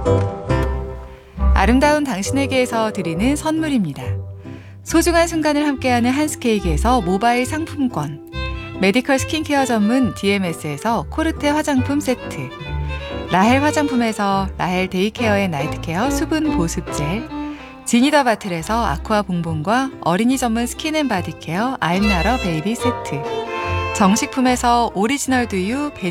아름다운 당신에게에서 드리는 선물입니다. 소중한 순간을 함께하는 한스케이크에서 모바일 상품권, 메디컬 스킨케어 전문 DMS에서 코르테 화장품 세트, 라헬 화장품에서 라헬 데이케어 앤 나이트케어 수분 보습젤, 지니더 바틀에서 아쿠아 봉봉과 어린이 전문 스킨앤바디케어 아임나러 베이비 세트, 정식품에서 오리지널 두유